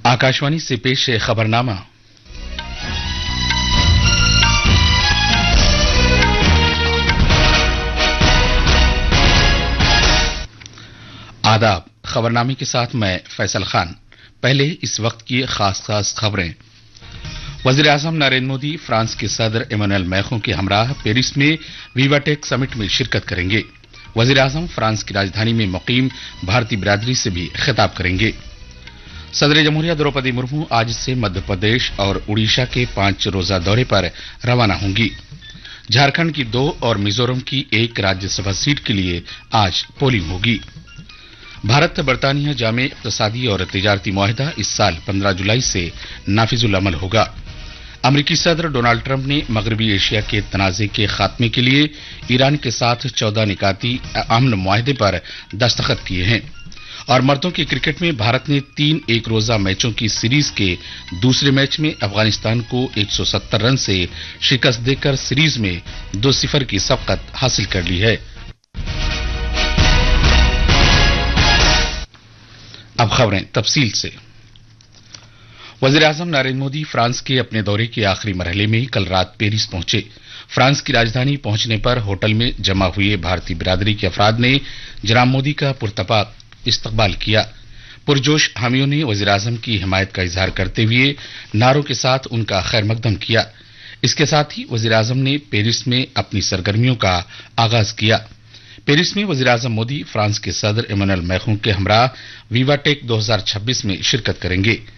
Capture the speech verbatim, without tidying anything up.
आकाशवाणी से पेश है खबरनामा। आदाब। खबरनामे के साथ मैं फैसल खान। पहले इस वक्त की खास खास खबरें। वजीर आजम नरेंद्र मोदी फ्रांस के सदर इमैनुअल मैक्रों के हमराह पेरिस में विवाटेक समिट में शिरकत करेंगे। वजीर आजम फ्रांस की राजधानी में मुकीम भारतीय बिरादरी से भी खिताब करेंगे। सदर जमहूरिया द्रौपदी मुर्मू आज से मध्य प्रदेश और उड़ीसा के पांच रोजा दौरे पर रवाना होंगी। झारखंड की दो और मिजोरम की एक राज्यसभा सीट के लिए आज पोलिंग होगी। भारत बरतानिया जामे इक्तसादी और तिजारती मुआहिदा इस साल पंद्रह जुलाई से नाफिजुल अमल होगा। अमरीकी सदर डोनाल्ड ट्रंप ने मगरबी एशिया के तनाजे के खात्मे के लिए ईरान के साथ चौदह निकाती अमन मुआहिदे पर दस्तखत किए हैं। और मर्दों के क्रिकेट में भारत ने तीन एक रोजा मैचों की सीरीज के दूसरे मैच में अफगानिस्तान को एक सौ सत्तर रन से शिकस्त देकर सीरीज में दो सिफर की सबकत हासिल कर ली है। अब खबरें तफसील से। वजीर आजम नरेंद्र मोदी फ्रांस के अपने दौरे के आखिरी मरहले में कल रात पेरिस पहुंचे। फ्रांस की राजधानी पहुंचने पर होटल में जमा हुए भारतीय बिरादरी के अफराद ने जनाब मोदी का पुरतपाक इस्तकबाल किया। पुरजोश हामियों ने वजीर आजम की हिमायत का इजहार करते हुए नारों के साथ उनका खैर मकदम किया। इसके साथ ही वजीर आजम ने पेरिस में अपनी सरगर्मियों का आगाज किया। पेरिस में वजीर आजम मोदी फ्रांस के सदर इमैनुअल मैक्रों के हमराह विवाटेक दो हजार छब्बीस में शिरकत करेंगे।